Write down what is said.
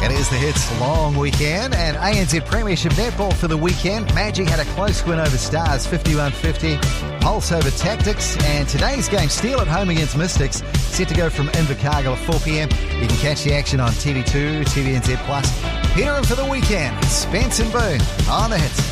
It is the Hits long weekend and ANZ Premiership Netball for the weekend. Magic had a close win over Stars, 51-50. Pulse over Tactics, and today's game, Steel at home against Mystics, set to go from Invercargill at 4 p.m. You can catch the action on TV2, TVNZ+. Peter in for the weekend, Spence and Boone on the Hits.